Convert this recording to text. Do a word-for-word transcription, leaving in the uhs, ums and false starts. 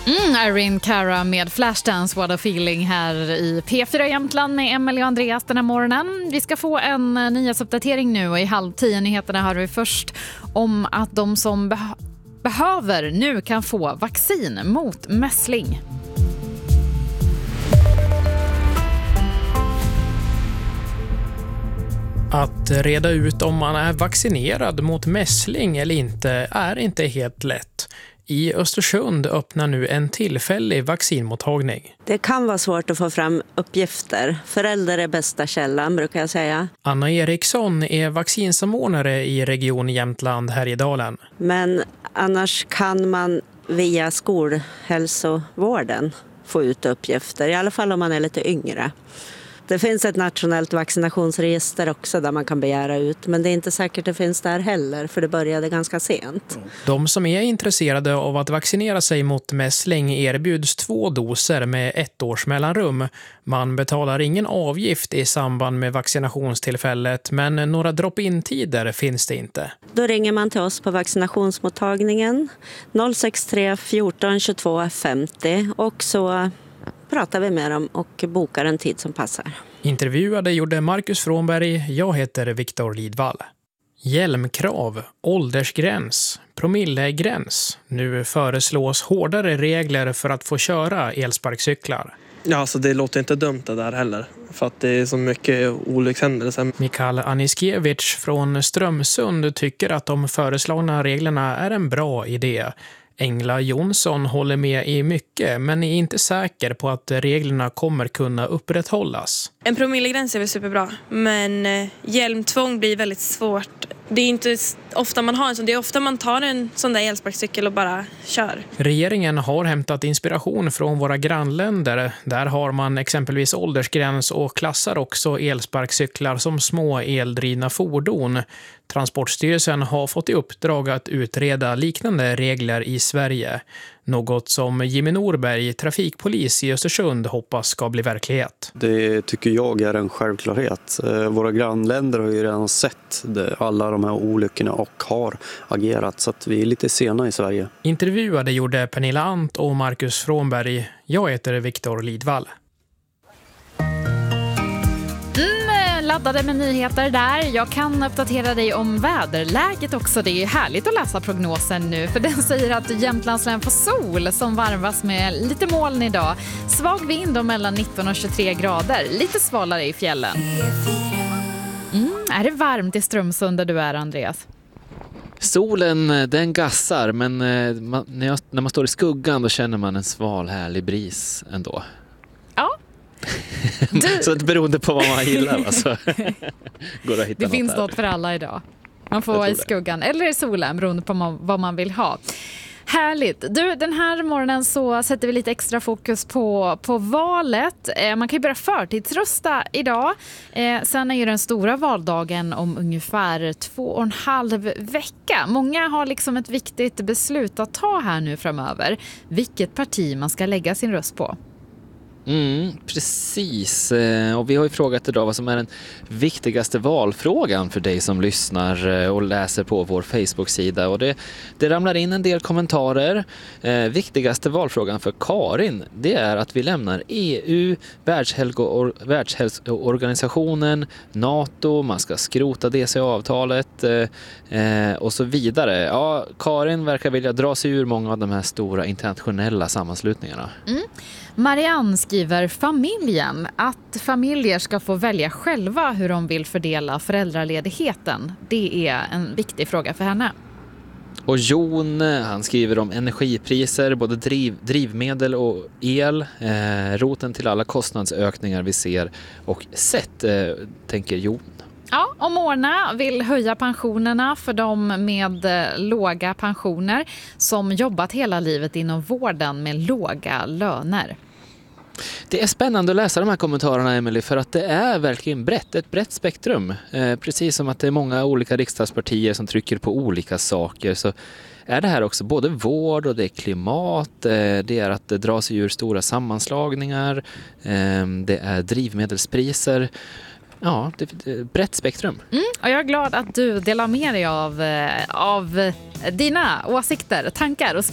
Mm, Irene Cara med Flashdance, What a Feeling här i P fyra Jämtland med Emelie och Andreas den här morgonen. Vi ska få en nyhetsuppdatering nu och i halv tio nyheterna hör vi först om att de som be- behöver nu kan få vaccin mot mässling. Att reda ut om man är vaccinerad mot mässling eller inte är inte helt lätt. I Östersund öppnar nu en tillfällig vaccinmottagning. Det kan vara svårt att få fram uppgifter. Föräldrar är bästa källan, brukar jag säga. Anna Eriksson är vaccinsamordnare i Region Jämtland Härjedalen. Men annars kan man via skolhälsovården få ut uppgifter. I alla fall om man är lite yngre. Det finns ett nationellt vaccinationsregister också där man kan begära ut. Men det är inte säkert det finns där heller, för det började ganska sent. De som är intresserade av att vaccinera sig mot mässling erbjuds två doser med ett års mellanrum. Man betalar ingen avgift i samband med vaccinationstillfället, men några drop-in-tider finns det inte. Då ringer man till oss på vaccinationsmottagningen noll sex tre fjorton tjugotvå femtio och så pratar vi med dem och bokar en tid som passar. Intervjuade gjorde Marcus Frånberg, jag heter Viktor Lidvall. Hjälmkrav, åldersgräns, promillegräns. Nu föreslås hårdare regler för att få köra elsparkcyklar. Ja, alltså det låter inte dumt det där heller. För att det är så mycket olyckshändelser. Mikael Aniskiewicz från Strömsund tycker att de föreslagna reglerna är en bra idé. Engla Jonsson håller med i mycket, men är inte säker på att reglerna kommer kunna upprätthållas. En promillegräns är väl superbra, men hjälmtvång blir väldigt svårt. Det är inte ofta man har en sån, det är ofta man tar en sån där elsparkcykel och bara kör. Regeringen har hämtat inspiration från våra grannländer. Där har man exempelvis åldersgräns och klassar också elsparkcyklar som små eldrivna fordon. Transportstyrelsen har fått i uppdrag att utreda liknande regler i Sverige. Något som Jimmy Norberg, trafikpolis i Östersund, hoppas ska bli verklighet. Det tycker jag är en självklarhet. Våra grannländer har ju redan sett det, alla de här olyckorna och har agerat, så att vi är lite sena i Sverige. Intervjuade gjorde Pernilla Ant och Marcus Frånberg. Jag heter Viktor Lidvall. Laddade med nyheter där. Jag kan uppdatera dig om väderläget också. Det är härligt att läsa prognosen nu, för den säger att Jämtlands län får sol som varvas med lite moln idag. Svag vind och mellan nitton och tjugotre grader. Lite svalare i fjällen. Mm, är det varmt i Strömsund där du är, Andreas? Solen, den gassar, men man, när, jag, när man står i skuggan då känner man en sval härlig bris ändå. Ja. Du... Så det beroende på vad man gillar. Alltså. Går att hitta det något finns här. Något för alla idag. Man får vara i skuggan eller i solen beroende på vad man vill ha. Härligt. Du, den här morgonen så sätter vi lite extra fokus på, på valet. Eh, man kan ju börja förtidsrösta idag. Eh, sen är ju den stora valdagen om ungefär två och en halv vecka. Många har liksom ett viktigt beslut att ta här nu framöver. Vilket parti man ska lägga sin röst på. Mm, precis. Och vi har ju frågat idag vad som är den viktigaste valfrågan för dig som lyssnar och läser på vår Facebook-sida. Och det, det ramlar in en del kommentarer. Eh, viktigaste valfrågan för Karin, det är att vi lämnar E U, Världshälsoorganisationen, NATO, man ska skrota D C A-avtalet eh, och så vidare. Ja, Karin verkar vilja dra sig ur många av de här stora internationella sammanslutningarna. Mm. Marianne skriver familjen, att familjer ska få välja själva hur de vill fördela föräldraledigheten. Det är en viktig fråga för henne. Och Jon, han skriver om energipriser, både driv, drivmedel och el, eh, roten till alla kostnadsökningar vi ser och sett, eh, tänker Jon. Ja, och Morna vill höja pensionerna för de med låga pensioner som jobbat hela livet inom vården med låga löner. Det är spännande att läsa de här kommentarerna, Emelie, för att det är verkligen brett, ett brett spektrum. Eh, precis som att det är många olika riksdagspartier som trycker på olika saker, så är det här också både vård och det är klimat, eh, det är att det dras ur stora sammanslagningar, eh, det är drivmedelspriser. Ja, det är ett brett spektrum. Mm, och jag är glad att du delar med dig av, av dina åsikter, tankar och